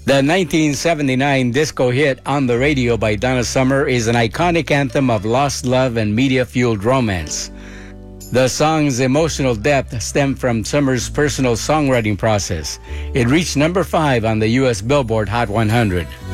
The 1979 disco hit On the Radio by Donna Summer is an iconic anthem of lost love and media-fueled romance. The song's emotional depth stemmed from Summer's personal songwriting process. It reached number 5 on the U.S. Billboard Hot 100.